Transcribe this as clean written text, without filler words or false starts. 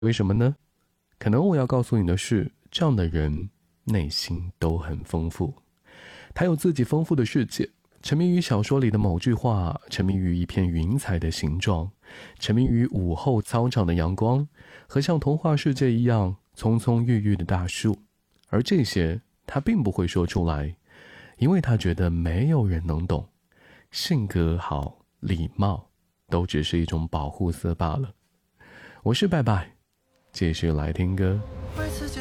为什么呢？可能我要告诉你的是，这样的人内心都很丰富，他有自己丰富的世界，沉迷于小说里的某句话，沉迷于一片云彩的形状，沉迷于午后操场的阳光和像童话世界一样葱葱郁郁的大树。而这些他并不会说出来，因为他觉得没有人能懂，性格好，礼貌都只是一种保护色罢了。我是拜拜，继续来听歌。